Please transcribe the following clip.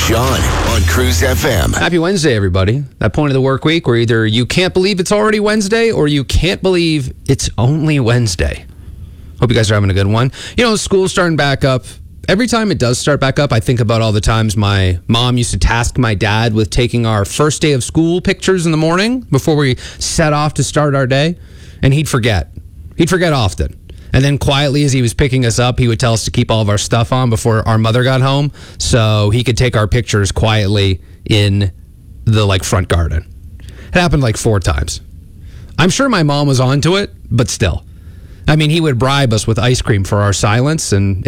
Sean on Cruise FM. Happy Wednesday, everybody. That point of the work week where either you can't believe it's already Wednesday or you can't believe it's only Wednesday. Hope you guys are having a good one. You know, school's starting back up. Every time it does start back up, I think about all the times my mom used to task my dad with taking our first day of school pictures in the morning before we set off to start our day. And he'd forget. He'd forget often. And then quietly, as he was picking us up, he would tell us to keep all of our stuff on before our mother got home so he could take our pictures quietly in the front garden. It happened 4 times. I'm sure my mom was onto it, but still. I mean, he would bribe us with ice cream for our silence, and